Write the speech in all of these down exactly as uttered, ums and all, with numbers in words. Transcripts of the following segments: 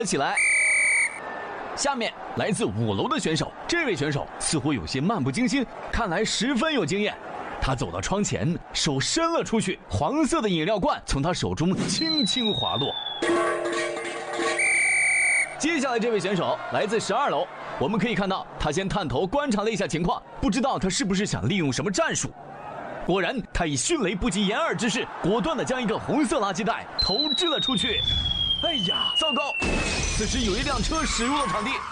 起来。下面来自五楼的选手，这位选手似乎有些漫不经心，看来十分有经验。他走到窗前，手伸了出去，黄色的饮料罐从他手中轻轻滑落。接下来这位选手来自十二楼，我们可以看到他先探头观察了一下情况，不知道他是不是想利用什么战术。果然，他以迅雷不及掩耳之势，果断地将一个红色垃圾袋投掷了出去。哎呀，糟糕！此时有一辆车驶入了场地。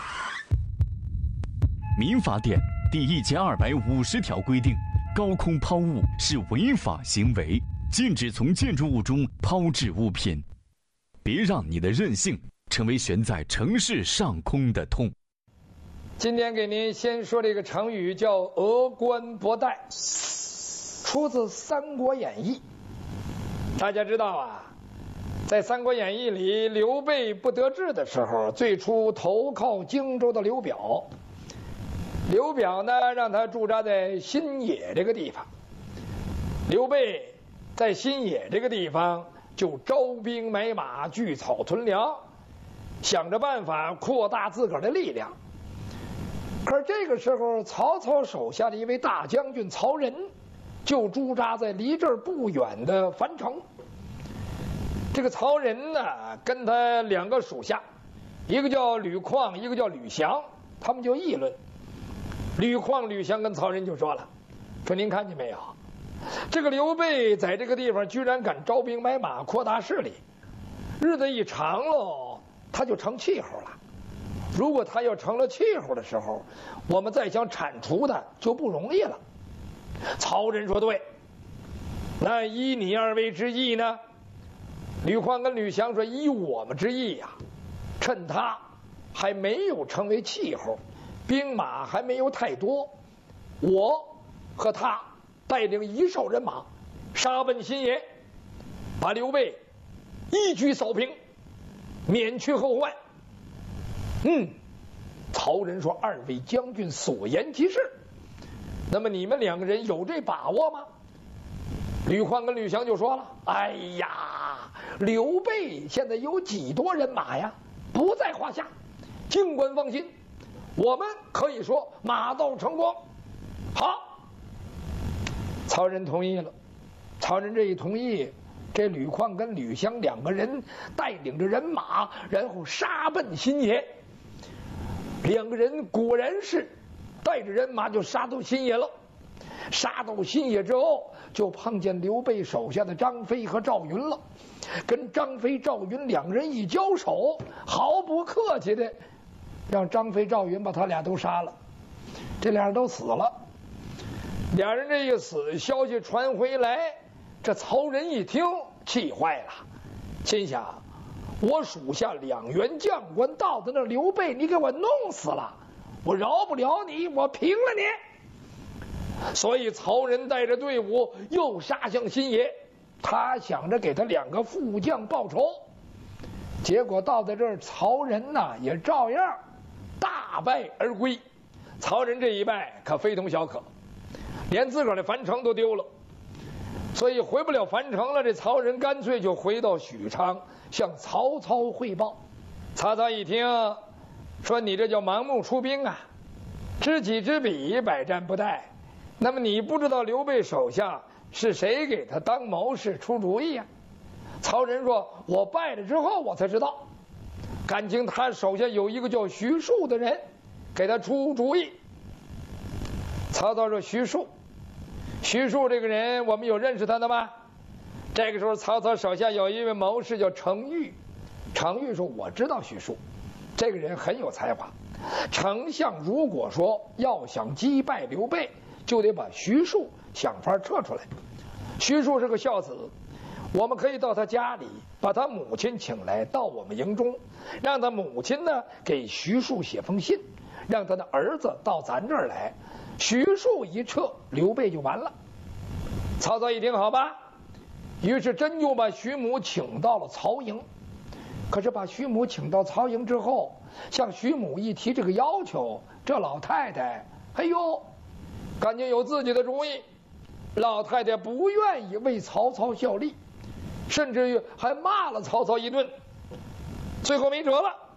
民法典第一千二百五十条规定，高空抛物是违法行为，禁止从建筑物中抛掷物品。别让你的任性成为悬在城市上空的痛。 今天给您先说这个成语叫峨冠博带，出自《三国演义》。大家知道啊，在《三国演义》里，刘备不得志的时候，最初投靠荆州的刘表。刘表呢，让他驻扎在新野这个地方。刘备在新野这个地方就招兵买马，聚草屯粮，想着办法扩大自个儿的力量。可是这个时候，曹操手下的一位大将军曹仁就驻扎在离这儿不远的樊城。这个曹仁呢，跟他两个属下，一个叫吕旷，一个叫吕翔，他们就议论。吕旷、吕翔跟曹仁就说了：“说您看见没有，这个刘备在这个地方居然敢招兵买马，扩大势力，日子一长喽，他就成气候了。如果他要成了气候的时候，我们再想铲除他就不容易了。”曹仁说：“对。那依你二位之意呢？”吕旷跟吕翔说：“依我们之意呀、啊，趁他还没有成为气候，兵马还没有太多，我和他带领一哨人马杀奔新野，把刘备一举扫平，免去后患。”嗯，曹仁说：“二位将军所言极是。那么你们两个人有这把握吗？”吕旷跟吕翔就说了：“哎呀，刘备现在有几多人马呀？不在话下，尽管放心，我们可以说马到成功。”好，曹仁同意了。曹仁这一同意，这吕旷跟吕翔两个人带领着人马，然后杀奔新野。两个人果然是带着人马就杀到新野了。杀到新野之后，就碰见刘备手下的张飞和赵云了。跟张飞、赵云两人一交手，毫不客气的让张飞、赵云把他俩都杀了。这俩人都死了。两人这一死，消息传回来，这曹仁一听气坏了，心想：我属下两员将官到的那刘备，你给我弄死了，我饶不了你，我平了你。所以曹仁带着队伍又杀向新野，他想着给他两个副将报仇。结果到在这儿，曹仁呐也照样大败而归。曹仁这一败可非同小可，连自个儿的樊城都丢了，所以回不了樊城了。这曹仁干脆就回到许昌，向曹操汇报。曹操一听，说：“你这叫盲目出兵啊，知己知彼，百战不殆。那么你不知道刘备手下是谁给他当谋士出主意呀、啊？”曹仁说：“我败了之后我才知道，感情他手下有一个叫徐庶的人给他出主意。”曹操说：“徐庶，徐庶这个人我们有认识他的吗？”这个时候曹操手下有一位谋士叫程昱。程昱说：“我知道徐庶，这个人很有才华。丞相如果说要想击败刘备，就得把徐庶想法撤出来。徐庶是个孝子，我们可以到他家里，把他母亲请来到我们营中，让他母亲呢给徐庶写封信，让他的儿子到咱这儿来。徐庶一撤，刘备就完了。”曹操一听，好吧，于是真就把徐母请到了曹营。可是把徐母请到曹营之后，向徐母一提这个要求，这老太太，哎呦，感觉有自己的主意。老太太不愿意为曹操效力，甚至于还骂了曹操一顿。最后没辙了，